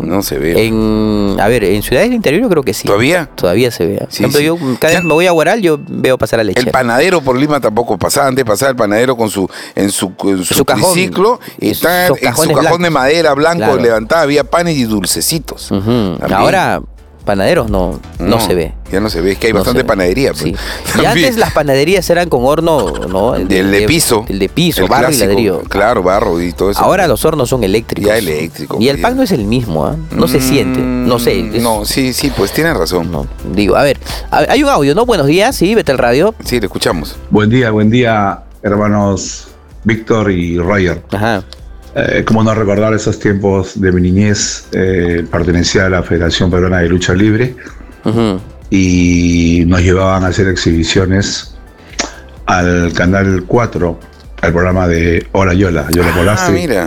No se ve. En ciudades del interior yo creo que sí. ¿Todavía? Todavía se ve. Sí, Por ejemplo, yo cada vez me voy a Huaral, yo veo pasar a lechera. El panadero por Lima tampoco pasaba. Antes pasaba el panadero con su cajón. triciclo y en su cajón de madera blanco levantaba, había panes y dulcecitos. Ahora panaderos no se ve. Ya no se ve, es que hay bastante panadería. Pues. Sí. Y antes las panaderías eran con horno, ¿no? El de piso. El de piso, el barro clásico, y ladrillo. Claro, barro y todo eso. Ahora los hornos son eléctricos. Ya eléctrico. Y el pan no es el mismo, ¿eh? No se siente, no sé. No, sí, pues tienes razón. No, digo, a ver, hay un audio, ¿no? Buenos días, sí, vete al radio. Sí, le escuchamos. Buen día, hermanos Víctor y Roger. Ajá. Cómo no recordar esos tiempos de mi niñez. Pertenecía a la Federación Peruana de Lucha Libre. Uh-huh. Y nos llevaban a hacer exhibicionos al Canal 4, al programa de Hola Yola Polastri. Mira.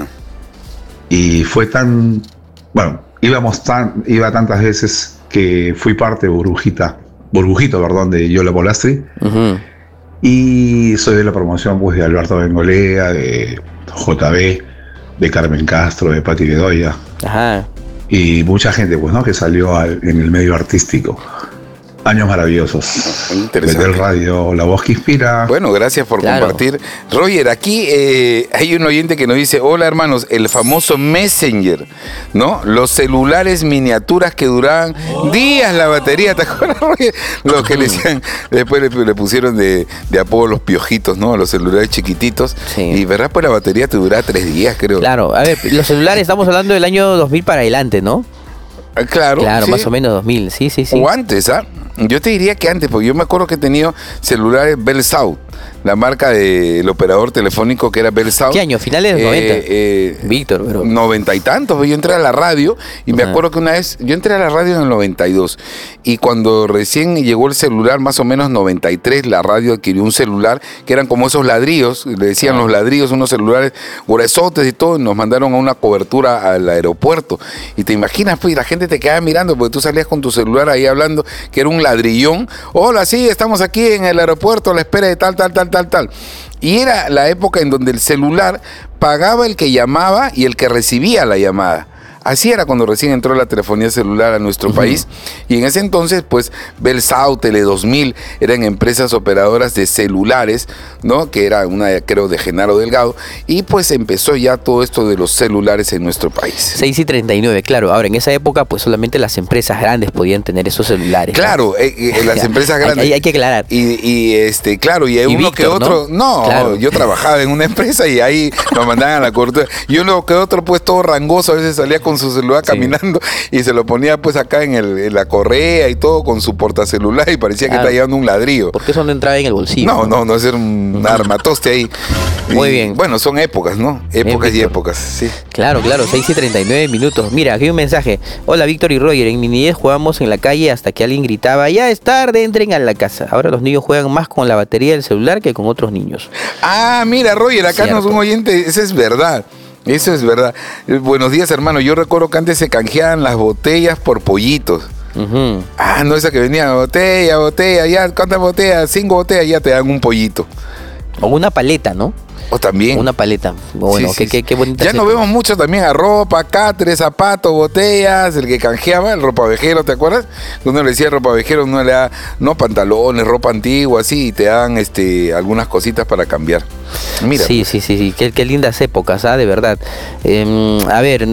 Y fue tan... Bueno, iba tantas veces que fui parte de Burbujito, de Yola Polastri. Uh-huh. Y soy de la promoción pues, de Alberto Bengolea, de JB, de Carmen Castro, de Pati Bedoya. Ajá. Y mucha gente pues, ¿no? Que salió en el medio artístico. Años maravillosos. Interesante. Desde el radio, la voz que inspira. Bueno, gracias por compartir. Roger, aquí hay un oyente que nos dice, hola hermanos, el famoso Messenger, ¿no? Los celulares miniaturas que duraban días la batería, ¿te acuerdas, Roger? Los que le decían, después le pusieron de apodo los piojitos, ¿no? A los celulares chiquititos. Sí. Y verdad, pues la batería te duraba 3 días, creo. Claro, a ver, los celulares estamos hablando del año 2000 para adelante, ¿no? Claro, sí. Más o menos 2000, sí. O antes, ¿ah? Yo te diría que antes, porque yo me acuerdo que he tenido celulares Bell South, la marca del operador telefónico que era Bell South. ¿Qué año? ¿Finales de los 90? Víctor, pero... 90 y tantos. Yo entré a la radio y me acuerdo que una vez, yo entré a la radio en el 92 y cuando recién llegó el celular, más o menos 93, la radio adquirió un celular que eran como esos ladrillos, le decían los ladrillos, unos celulares gruesotes y todo, y nos mandaron a una cobertura al aeropuerto. Y te imaginas, pues, y la gente te quedaba mirando porque tú salías con tu celular ahí hablando, que era un ladrillón. Hola, sí, estamos aquí en el aeropuerto a la espera de tal. Y era la época en donde el celular pagaba el que llamaba y el que recibía la llamada. Así era cuando recién entró la telefonía celular a nuestro país. Y en ese entonces, pues, Bell South, Tele 2000, eran empresas operadoras de celulares, ¿no? Que era una, creo, de Genaro Delgado. Y pues empezó ya todo esto de los celulares en nuestro país. 6:39, claro. Ahora, en esa época, pues, solamente las empresas grandes podían tener esos celulares. Claro, las empresas grandes. Hay que aclarar. Claro, y hay uno Víctor, que otro... No, claro. Yo trabajaba en una empresa y ahí nos mandaban a la cobertura. Y uno que otro, pues, todo rangoso, a veces salía con su celular caminando y se lo ponía pues acá en la correa y todo con su portacelular y parecía que estaba llevando un ladrillo. Porque eso no entraba en el bolsillo. No, es un armatoste ahí. Muy bien. Bueno, son épocas, ¿no? Épocas y épocas, sí. Claro, 6:39. Mira, aquí hay un mensaje. Hola, Víctor y Roger. En mi niñez jugábamos en la calle hasta que alguien gritaba, ya es tarde, entren a la casa. Ahora los niños juegan más con la batería del celular que con otros niños. Ah, mira, Roger, acá nos un oyente, eso es verdad. Eso es verdad. Buenos días, hermano. Yo recuerdo que antes se canjeaban las botellas por pollitos. Uh-huh. Ah, no, esa que venía, botella, ya, ¿cuántas botellas? 5 botellas, ya te dan un pollito. O una paleta, ¿no? O también. Una paleta. Bueno, sí. Qué bonita. Ya nos vemos mucho también a ropa, cáteres, zapatos, botellas, el que canjeaba, el ropavejero, ¿te acuerdas? Uno le decía ropavejero, uno le da, no, pantalones, ropa antigua, así, y te dan algunas cositas para cambiar. Mira. Sí. Qué lindas épocas, de verdad. A ver,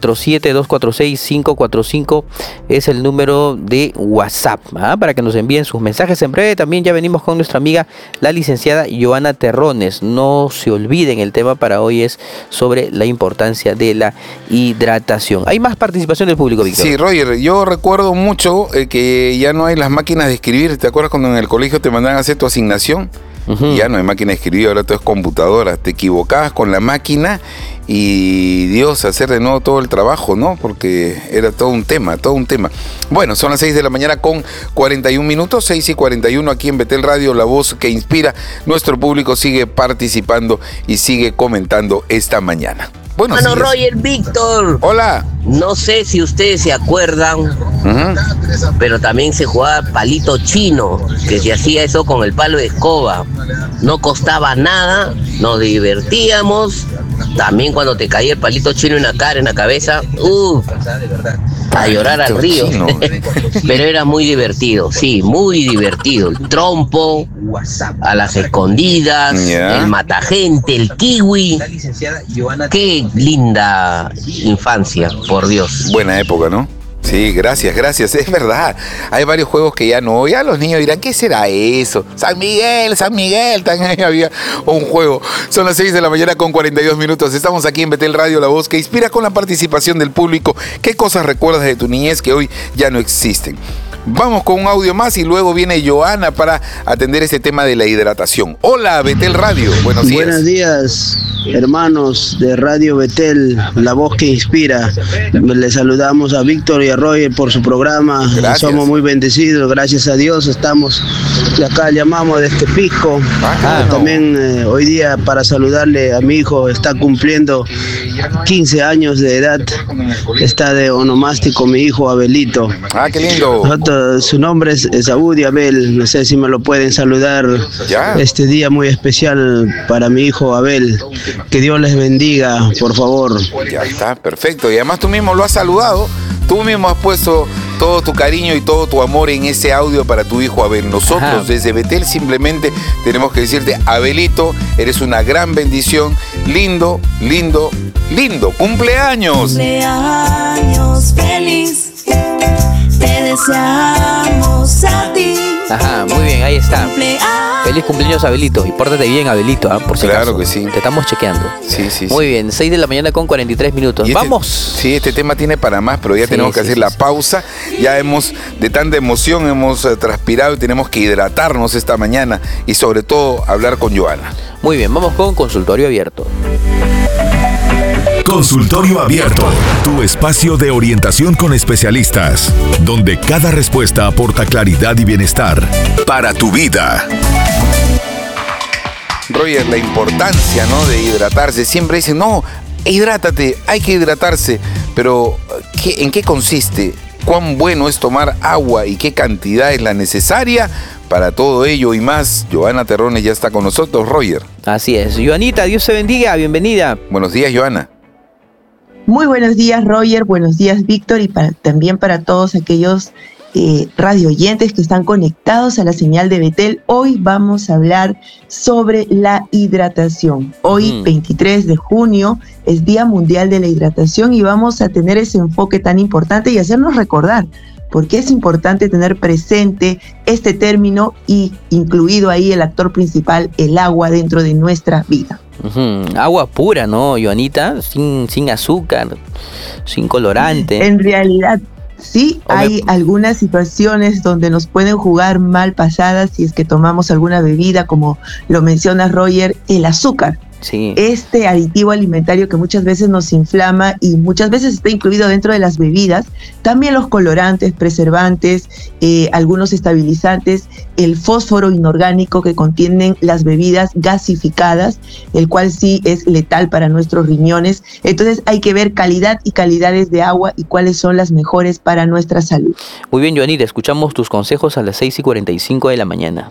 947-246-545 es el número de WhatsApp, para que nos envíen sus mensajes. En breve también ya venimos con nuestra amiga, la licenciada Joana Terrones. No se olviden, el tema para hoy es sobre la importancia de la hidratación. ¿Hay más participación del público, Víctor? Sí, Roger, yo recuerdo mucho que ya no hay las máquinas de escribir. ¿Te acuerdas cuando en el colegio te mandaban a hacer tu asignación? Uh-huh. Ya no hay máquina de escribir, ahora todo es computadora. Te equivocabas con la máquina y Dios, hacer de nuevo todo el trabajo, ¿no? Porque era todo un tema. Bueno, son las 6 de la mañana con 41 minutos, 6:41 aquí en Betel Radio, la voz que inspira. Nuestro público sigue participando y sigue comentando esta mañana. Bueno, Roger, Víctor. Hola. No sé si ustedes se acuerdan, pero también se jugaba palito chino, que se hacía eso con el palo de escoba. No costaba nada, nos divertíamos También cuando te caía el palito chino en la cara, en la cabeza, a llorar al río. Pero era muy divertido, sí, muy divertido. El trompo, a las escondidas, el matagente, el kiwi. Qué linda infancia, por Dios. Buena época, ¿no? Sí, gracias, es verdad. Hay varios juegos que ya no, ya los niños dirán, ¿qué será eso? San Miguel, también había un juego. Son las 6 de la mañana con 42 minutos. Estamos aquí en Betel Radio, la voz que inspira, con la participación del público. ¿Qué cosas recuerdas de tu niñez que hoy ya no existen? Vamos con un audio más y luego viene Joana para atender este tema de la hidratación. Hola, Betel Radio, buenos días. Buenos días, hermanos de Radio Betel, la voz que inspira. Les saludamos a Víctor y a Roger por su programa. Gracias. Somos muy bendecidos, gracias a Dios. Estamos de acá, llamamos desde Pisco. También hoy día para saludarle a mi hijo, está cumpliendo 15 años de edad. Está de onomástico mi hijo Abelito. Qué lindo. Su nombre es Saúl Abel, no sé si me lo pueden saludar. Este día muy especial para mi hijo Abel, que Dios les bendiga, por favor. Ya está, perfecto, y además tú mismo lo has saludado, tú mismo has puesto todo tu cariño y todo tu amor en ese audio para tu hijo Abel. Nosotros desde Betel simplemente tenemos que decirte, Abelito, eres una gran bendición, lindo, cumpleaños. Cumpleaños feliz. Te deseamos a ti. Muy bien, ahí está. Feliz cumpleaños, Abelito. Y pórtate bien, Abelito, por si Claro acaso. que sí. Te estamos chequeando. Sí. Muy bien, 6 de la mañana con 43 minutos. ¡Vamos! Sí, este tema tiene para más, pero ya tenemos que hacer la pausa. Ya de tanta emoción hemos transpirado y tenemos que hidratarnos esta mañana y sobre todo hablar con Joana. Muy bien, vamos con Consultorio Abierto. Consultorio Abierto, tu espacio de orientación con especialistas, donde cada respuesta aporta claridad y bienestar para tu vida. Roger, la importancia, ¿no?, de hidratarse. Siempre dicen, no, hidrátate, hay que hidratarse. Pero, ¿en qué consiste? ¿Cuán bueno es tomar agua y qué cantidad es la necesaria? Para todo ello y más, Joana Terrones ya está con nosotros, Roger. Así es. Joanita, Dios te bendiga, bienvenida. Buenos días, Joana. Muy buenos días, Roger, buenos días, Víctor, y también para todos aquellos radio oyentes que están conectados a la señal de Betel. Hoy vamos a hablar sobre la hidratación. Hoy, 23 de junio, es Día Mundial de la Hidratación y vamos a tener ese enfoque tan importante y hacernos recordar por qué es importante tener presente este término y incluido ahí el actor principal, el agua, dentro de nuestra vida. Agua pura, ¿no, Joanita? Sin azúcar, sin colorante. En realidad, sí, hay algunas situaciones donde nos pueden jugar mal pasadas si es que tomamos alguna bebida, como lo menciona Roger, el azúcar. Sí. Este aditivo alimentario que muchas veces nos inflama y muchas veces está incluido dentro de las bebidas, también los colorantes, preservantes, algunos estabilizantes, el fósforo inorgánico que contienen las bebidas gasificadas, el cual sí es letal para nuestros riñones. Entonces hay que ver calidad y calidades de agua y cuáles son las mejores para nuestra salud. Muy bien, Joanita, escuchamos tus consejos a las 6:45 de la mañana.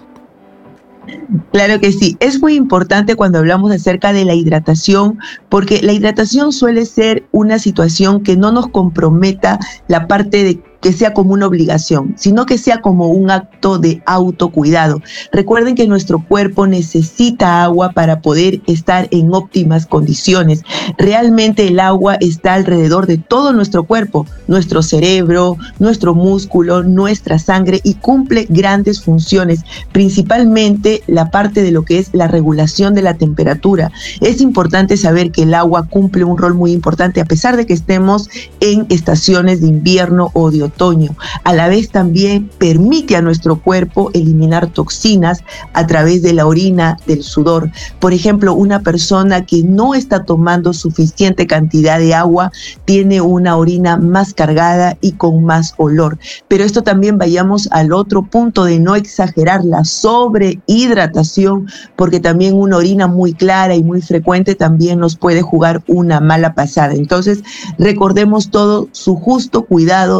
Claro que sí, es muy importante cuando hablamos acerca de la hidratación, porque la hidratación suele ser una situación que no nos comprometa la parte de que sea como una obligación, sino que sea como un acto de autocuidado. Recuerden que nuestro cuerpo necesita agua para poder estar en óptimas condiciones. Realmente el agua está alrededor de todo nuestro cuerpo, nuestro cerebro, nuestro músculo, nuestra sangre, y cumple grandes funciones, principalmente la parte de lo que es la regulación de la temperatura. Es importante saber que el agua cumple un rol muy importante a pesar de que estemos en estaciones de invierno o de otoño. A la vez también permite a nuestro cuerpo eliminar toxinas a través de la orina, del sudor. Por ejemplo, una persona que no está tomando suficiente cantidad de agua tiene una orina más cargada y con más olor. Pero esto también vayamos al otro punto de no exagerar la sobrehidratación, porque también una orina muy clara y muy frecuente también nos puede jugar una mala pasada. Entonces, recordemos todo su justo cuidado dentro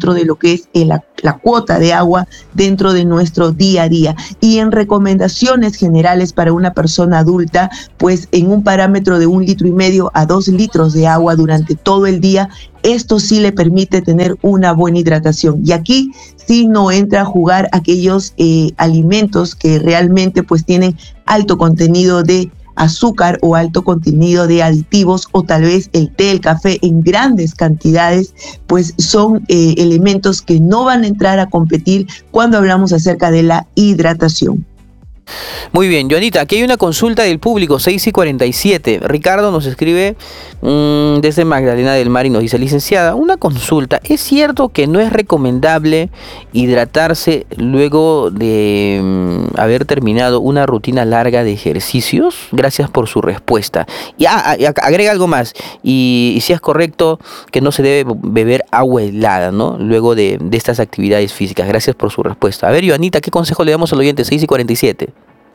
dentro de lo que es la cuota de agua dentro de nuestro día a día. Y en recomendaciones generales para una persona adulta, pues en un parámetro de 1,5 litros a 2 litros de agua durante todo el día. Esto sí le permite tener una buena hidratación. Y aquí sí no entra a jugar aquellos alimentos que realmente pues tienen alto contenido de azúcar o alto contenido de aditivos, o tal vez el té, el café en grandes cantidades, pues son elementos que no van a entrar a competir cuando hablamos acerca de la hidratación. Muy bien, Joanita, aquí hay una consulta del público, 6:47. Ricardo nos escribe desde Magdalena del Mar y nos dice: licenciada, una consulta. ¿Es cierto que no es recomendable hidratarse luego de haber terminado una rutina larga de ejercicios? Gracias por su respuesta. Y agrega algo más. Y si es correcto que no se debe beber agua helada, ¿no? Luego de estas actividades físicas. Gracias por su respuesta. A ver, Joanita, ¿qué consejo le damos al oyente? 6:47.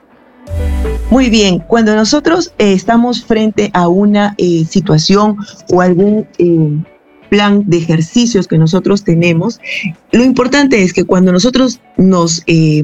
Muy bien, cuando nosotros estamos frente a una situación o algún plan de ejercicios que nosotros tenemos, lo importante es que cuando nosotros nos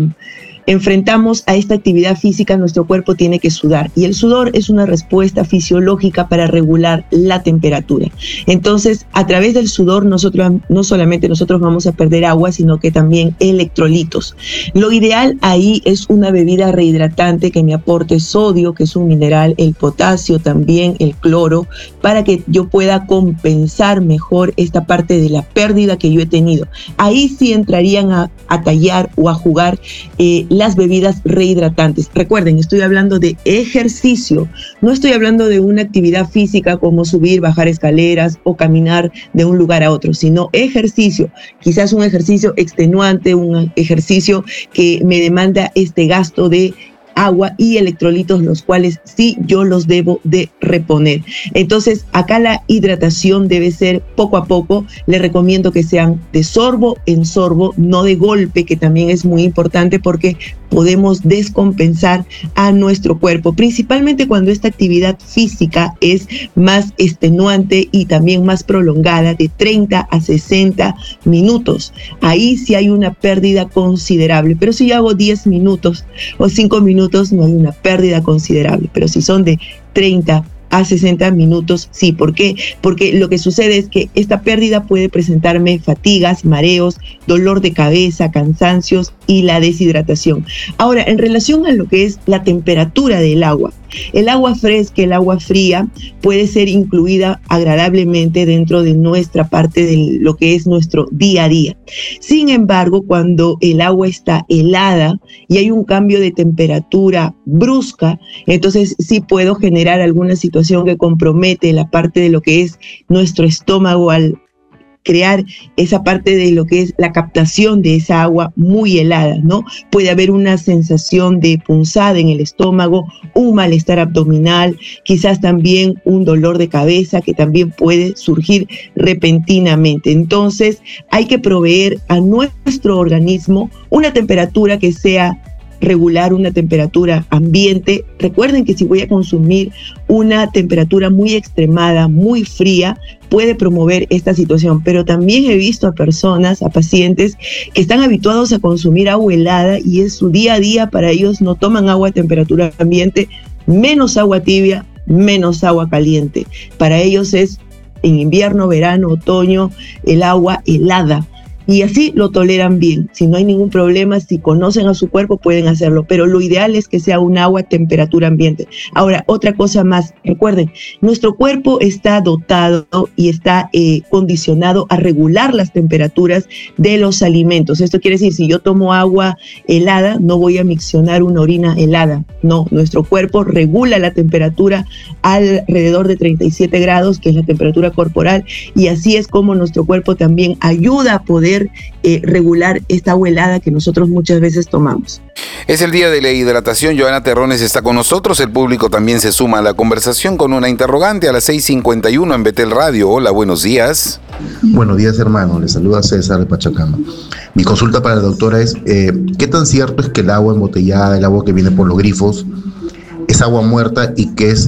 enfrentamos a esta actividad física, nuestro cuerpo tiene que sudar, y el sudor es una respuesta fisiológica para regular la temperatura. Entonces, a través del sudor nosotros no solamente vamos a perder agua, sino que también electrolitos. Lo ideal ahí es una bebida rehidratante que me aporte sodio, que es un mineral, el potasio también, el cloro, para que yo pueda compensar mejor esta parte de la pérdida que yo he tenido. Ahí sí entrarían a tallar o a jugar las bebidas rehidratantes. Recuerden, estoy hablando de ejercicio, no estoy hablando de una actividad física como subir, bajar escaleras o caminar de un lugar a otro, sino ejercicio, quizás un ejercicio extenuante, un ejercicio que me demanda este gasto de agua y electrolitos, los cuales sí yo los debo de reponer. Entonces, acá la hidratación debe ser poco a poco. Le recomiendo que sean de sorbo en sorbo, no de golpe, que también es muy importante porque podemos descompensar a nuestro cuerpo, principalmente cuando esta actividad física es más extenuante y también más prolongada, de 30 a 60 minutos. Ahí sí hay una pérdida considerable, pero si yo hago 10 minutos o 5 minutos, no hay una pérdida considerable, pero si son de 30 a 60 minutos, sí. ¿Por qué? Porque lo que sucede es que esta pérdida puede presentarme fatigas, mareos, dolor de cabeza, cansancios y la deshidratación. Ahora, en relación a lo que es la temperatura del agua, el agua fresca, el agua fría puede ser incluida agradablemente dentro de nuestra parte de lo que es nuestro día a día. Sin embargo, cuando el agua está helada y hay un cambio de temperatura brusca, entonces sí puedo generar alguna situación que compromete la parte de lo que es nuestro estómago al crear esa parte de lo que es la captación de esa agua muy helada, ¿no? Puede haber una sensación de punzada en el estómago, un malestar abdominal, quizás también un dolor de cabeza que también puede surgir repentinamente. Entonces, hay que proveer a nuestro organismo una temperatura que sea regular, una temperatura ambiente. Recuerden que si voy a consumir una temperatura muy extremada, muy fría, puede promover esta situación. Pero también he visto a personas, a pacientes que están habituados a consumir agua helada y es su día a día. Para ellos no toman agua a temperatura ambiente, menos agua tibia, menos agua caliente. Para ellos es en invierno, verano, otoño, el agua helada. Y así lo toleran bien. Si no hay ningún problema, si conocen a su cuerpo, pueden hacerlo. Pero lo ideal es que sea un agua a temperatura ambiente. Ahora, otra cosa más. Recuerden, nuestro cuerpo está dotado y está condicionado a regular las temperaturas de los alimentos. Esto quiere decir, si yo tomo agua helada, no voy a miccionar una orina helada. No, nuestro cuerpo regula la temperatura alrededor de 37 grados, que es la temperatura corporal. Y así es como nuestro cuerpo también ayuda a poder regular esta agua helada que nosotros muchas veces tomamos. Es el día de la hidratación. Joana Terrones está con nosotros. El público también se suma a la conversación con una interrogante a las 6:51 en Betel Radio. Hola, buenos días. Buenos días, hermano. Le saluda César de Pachacama. Mi consulta para la doctora es, ¿qué tan cierto es que el agua embotellada, el agua que viene por los grifos, es agua muerta y que es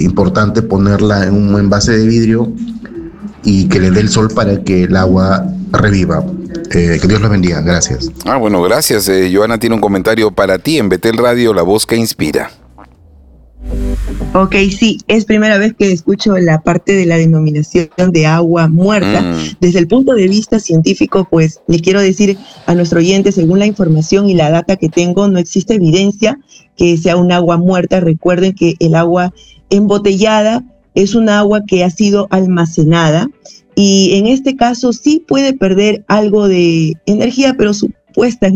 importante ponerla en un envase de vidrio y que le dé el sol para que el agua reviva. Que Dios los bendiga. Gracias. Bueno, gracias. Joana tiene un comentario para ti en Betel Radio, la voz que inspira. Ok, sí, es primera vez que escucho la parte de la denominación de agua muerta. Desde el punto de vista científico, pues le quiero decir a nuestro oyente, según la información y la data que tengo, no existe evidencia que sea un agua muerta. Recuerden que el agua embotellada es un agua que ha sido almacenada y en este caso sí puede perder algo de energía, pero su puesta en